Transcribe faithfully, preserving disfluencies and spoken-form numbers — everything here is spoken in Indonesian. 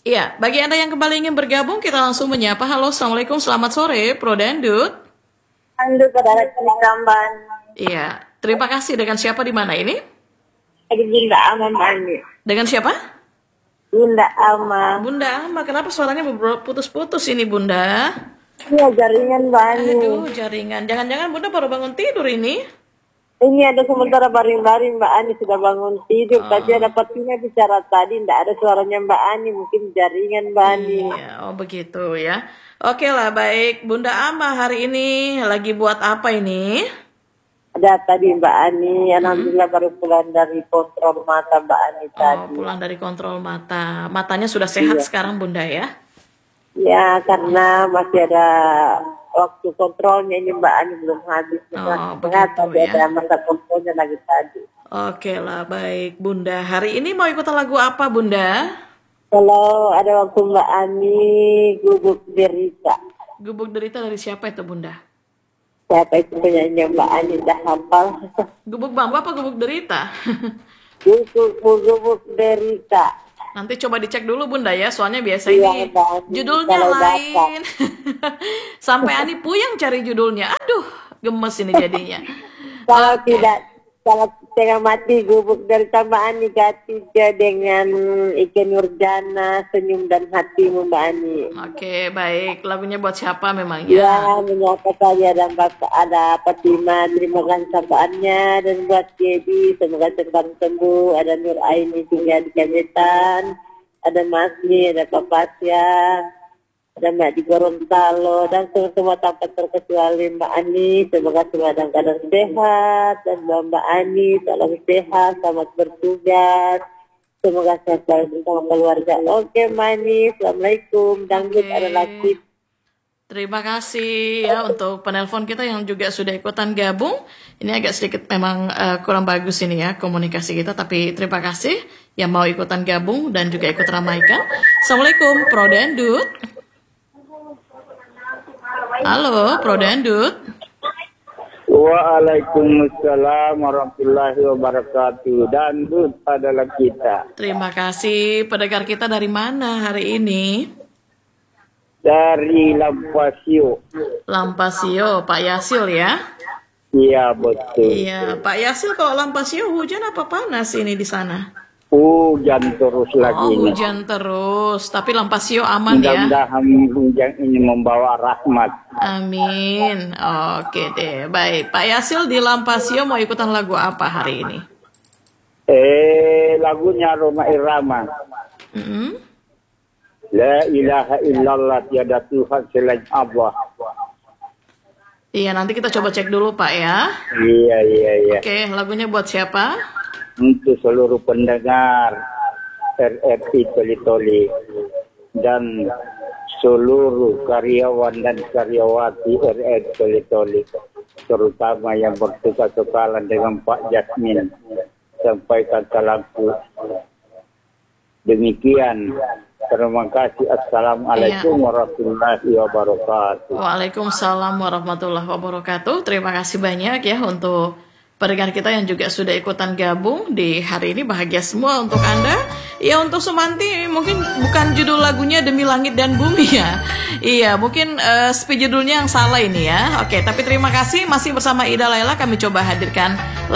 Iya, bagi Anda yang kembali ingin bergabung, kita langsung menyapa. Halo, Assalamualaikum, selamat sore, Pro Dangdut. Halo, saudara Kamban. Iya, terima kasih. Dengan siapa di mana ini? Lagi Bunda Ama, Mbak Ani. Dengan siapa? Bunda Ama. Bunda Ama, kenapa suaranya putus-putus ini, Bunda? Iya, jaringan, Mbak Ani. Aduh, jaringan. Jangan-jangan Bunda baru bangun tidur ini? Ini ada sementara baring-baring, Mbak Ani sudah bangun tidur. Oh. Tadi ada patinya bicara tadi, tidak ada suaranya Mbak Ani. Mungkin jaringan, Mbak Ani. Iya, oh begitu ya. Oke lah, baik. Bunda Ama hari ini lagi buat apa ini? Ada tadi Mbak Ani, alhamdulillah baru pulang dari kontrol mata Mbak Ani tadi. Oh, pulang dari kontrol mata. Matanya sudah sehat Iya. sekarang, Bunda ya? Ya, karena masih ada waktu kontrolnya ini Mbak Ani belum habis. Oh, Sehat, begitu tapi ya. ada masa kontrolnya lagi tadi. Oke lah, baik Bunda. Hari ini mau ikutan lagu apa, Bunda? Kalau ada waktu Mbak Ani, gubuk derita. Gubuk Derita dari siapa itu, Bunda? Siapa itu penyanyi Mbak Ani dah hafal? Gubuk Bamba apa Gubuk Derita? Gubuk, gubuk derita. Nanti coba dicek dulu, Bunda ya. Soalnya biasa Iya, ini Mbak Ani, judulnya kalau lain. Sampai Ani puyeng cari judulnya. Aduh, gemes ini jadinya. Kalau Oke. tidak, kalau setengah mati gubuk derita Mbak Ani ketiga dengan Ike Nurjana, senyum dan hatimu Mbak Ani. Oke, baik. Lagunya buat siapa memang Ya, ya? menyapa saya dan Bapak ada Fatima, terima kasih sapaannya, dan buat Gaby, semoga cepat sembuh. Ada Nur Aini juga di Kametan, ada Masni, ada Papasya, ada Mbak di Gorontalo, dan semua tanpa terkecuali Mbak Ani, semoga semua dalam keadaan sehat, dan buat Mbak Ani, salam sehat, selamat bertugas. Semoga sehat selalu bersama keluarga. Oke, Mani, assalamualaikum. Dangdut Oke. adalah kita. Terima kasih ya untuk penelpon kita yang juga sudah ikutan gabung. Ini agak sedikit memang eh, kurang bagus ini ya komunikasi kita, tapi terima kasih yang mau ikutan gabung dan juga ikut ramaikan. Assalamualaikum, Pro Dangdut. Halo, Pro Dangdut. Waalaikumsalam warahmatullahi wabarakatuh. Dangdut adalah kita. Terima kasih. Pendengar kita dari mana hari ini? Dari Lampasio. Lampasio, Pak Yasil ya? Iya betul. Iya, Pak Yasil, kalau Lampasio hujan apa panas ini di sana? Hujan terus lagi Oh, ini. hujan terus. Tapi Lampasio aman ya? Mudah-mudahan hujan ini membawa rahmat. Amin. Oke deh, baik. Pak Yasil di Lampasio mau ikutan lagu apa hari ini? Eh, lagunya Roma Irama. Mm-mm. La ilaha illallah, tiada Tuhan selain Allah. Iya, nanti kita coba cek dulu Pak ya. Iya, iya, iya. Oke, lagunya buat siapa? Untuk seluruh pendengar R R T Toli-Toli dan seluruh karyawan dan karyawati R R T Toli-Toli, terutama yang bertugas sekalan dengan Pak Jasmin, sampaikan salamku. Demikian, terima kasih. Assalamualaikum warahmatullahi wabarakatuh. Waalaikumsalam warahmatullahi wabarakatuh. Terima kasih banyak ya untuk pendengar kita yang juga sudah ikutan gabung di hari ini. Bahagia semua untuk Anda. Ya, untuk Sumanti mungkin bukan judul lagunya Demi Langit dan Bumi ya. Iya, mungkin uh, speed judulnya yang salah ini ya. Oke, tapi terima kasih masih bersama Ida Laila, kami coba hadirkan